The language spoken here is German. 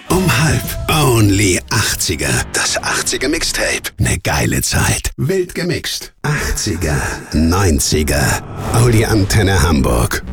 Um 12. Only 80er. Das 80er Mixtape. Ne geile Zeit. Wild gemixt. 80er, 90er. Audi Antenne Hamburg.